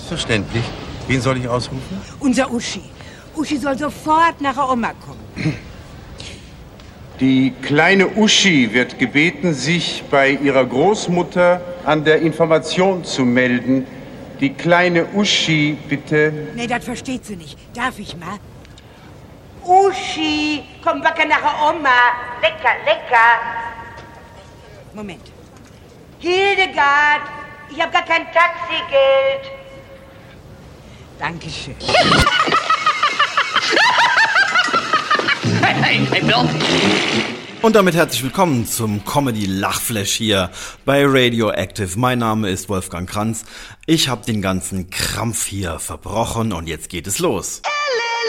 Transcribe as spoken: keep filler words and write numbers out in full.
Selbstverständlich. Wen soll ich ausrufen? Unser Uschi. Uschi soll sofort nach der Oma kommen. Die kleine Uschi wird gebeten, sich bei ihrer Großmutter an der Information zu melden. Die kleine Uschi, bitte. Nee, das versteht sie nicht. Darf ich mal? Uschi, komm wacker nach der Oma. Lecker, lecker. Moment. Hildegard, ich hab gar kein Taxigeld. Dankeschön. Hey, hey, Bill. Und damit herzlich willkommen zum Comedy-Lachflash hier bei Radioactive. Mein Name ist Wolfgang Kranz. Ich habe den ganzen Krampf hier verbrochen und jetzt geht es los.